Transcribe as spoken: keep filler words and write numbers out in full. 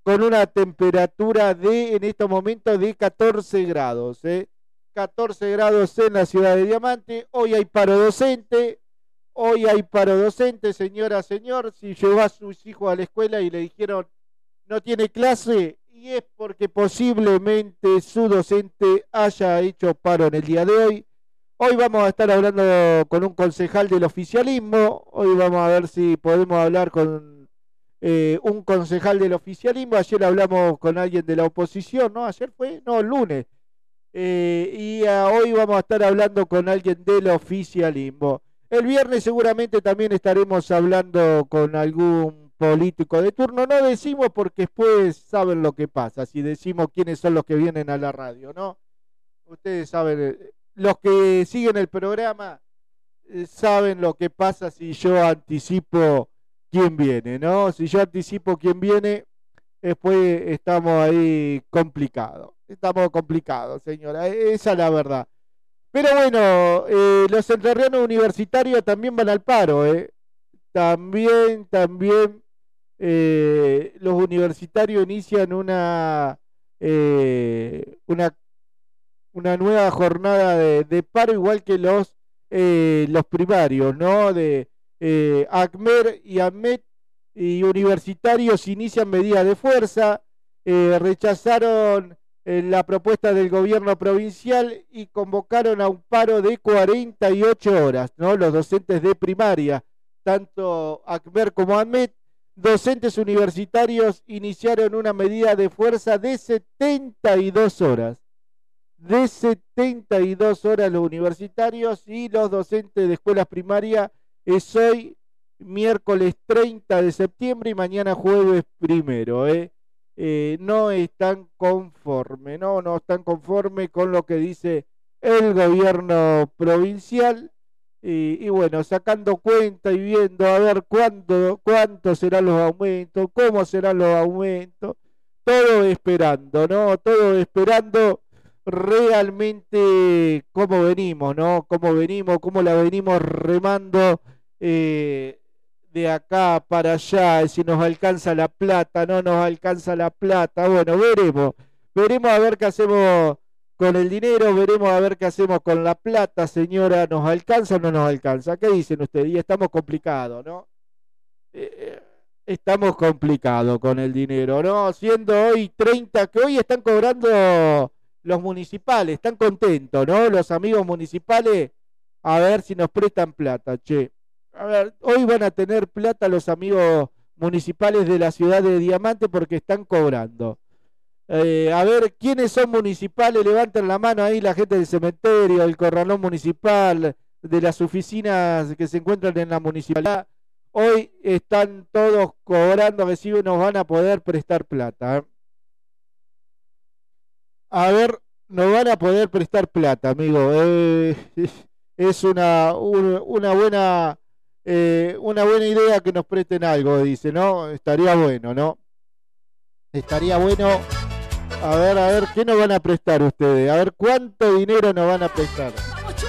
con una temperatura de, en estos momentos, de catorce grados. ¿eh? catorce grados en la ciudad de Diamante. Hoy hay paro docente. Hoy hay paro docente, señora, señor. Si llevó a sus hijos a la escuela y le dijeron no tiene clase, y es porque posiblemente su docente haya hecho paro en el día de hoy. Hoy vamos a estar hablando con un concejal del oficialismo. Hoy vamos a ver si podemos hablar con eh, un concejal del oficialismo. Ayer hablamos con alguien de la oposición, ¿no? Ayer fue, no, el lunes. Eh, y uh, hoy vamos a estar hablando con alguien del oficialismo. El viernes seguramente también estaremos hablando con algún político de turno. No decimos porque después saben lo que pasa, si decimos quiénes son los que vienen a la radio, ¿no? Ustedes saben, los que siguen el programa eh, saben lo que pasa si yo anticipo quién viene, ¿no? Si yo anticipo quién viene, después estamos ahí complicados. Estamos complicados, señora, esa es la verdad. Pero bueno, eh, los entrerrianos universitarios también van al paro, ¿eh? También, también eh, los universitarios inician una, eh, una, una nueva jornada de, de paro, igual que los, eh, los primarios, ¿no? De eh, ACMER y AMET y universitarios inician medidas de fuerza, eh, rechazaron la propuesta del gobierno provincial y convocaron a un paro de cuarenta y ocho horas, ¿no? Los docentes de primaria, tanto ACMER como AMET, docentes universitarios iniciaron una medida de fuerza de setenta y dos horas. De setenta y dos horas los universitarios y los docentes de escuelas primarias. Es hoy miércoles treinta de septiembre y mañana jueves primero, ¿eh? Eh, no están conformes, ¿no? No están conformes con lo que dice el gobierno provincial y, y bueno, sacando cuenta y viendo a ver cuánto, cuántos serán los aumentos, cómo serán los aumentos, todo esperando, ¿no? Todo esperando realmente cómo venimos, ¿no? Cómo venimos, cómo la venimos remando eh, de acá para allá, si nos alcanza la plata, no nos alcanza la plata, bueno, veremos, veremos a ver qué hacemos con el dinero, veremos a ver qué hacemos con la plata, señora, ¿nos alcanza o no nos alcanza? ¿Qué dicen ustedes? Y estamos complicados, ¿no? Eh, estamos complicados con el dinero, ¿no? Siendo hoy treinta, que hoy están cobrando los municipales, están contentos, ¿no? Los amigos municipales, a ver si nos prestan plata, che. A ver, hoy van a tener plata los amigos municipales de la ciudad de Diamante porque están cobrando. Eh, a ver, ¿quiénes son municipales? Levanten la mano ahí la gente del cementerio, del corralón municipal, de las oficinas que se encuentran en la municipalidad. Hoy están todos cobrando, que sí nos van a poder prestar plata. ¿eh? A ver, nos van a poder prestar plata, amigo. Eh, es una, un, una buena... Eh, una buena idea que nos presten algo, dice, ¿no? Estaría bueno, ¿no? Estaría bueno. A ver, a ver, ¿qué nos van a prestar ustedes? A ver, ¿cuánto dinero nos van a prestar?